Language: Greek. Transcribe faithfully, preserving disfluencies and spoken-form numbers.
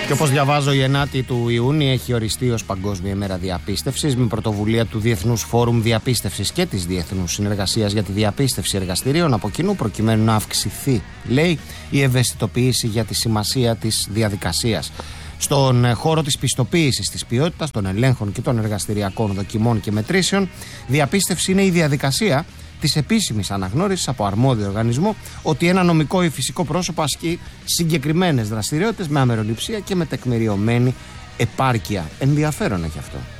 Και όπως διαβάζω, η ενάτη του Ιούνιου έχει οριστεί ως Παγκόσμια ημέρα διαπίστευσης με πρωτοβουλία του Διεθνούς Φόρουμ Διαπίστευσης και της Διεθνούς Συνεργασίας για τη Διαπίστευση Εργαστηρίων από κοινού, προκειμένου να αυξηθεί, λέει, η ευαισθητοποίηση για τη σημασία της διαδικασίας. Στον χώρο της πιστοποίησης της ποιότητας, των ελέγχων και των εργαστηριακών δοκιμών και μετρήσεων, διαπίστευση είναι η διαδικασία της επίσημης αναγνώρισης από αρμόδιο οργανισμό ότι ένα νομικό ή φυσικό πρόσωπο ασκεί συγκεκριμένες δραστηριότητες με αμεροληψία και με τεκμηριωμένη επάρκεια. Ενδιαφέρον έχει αυτό.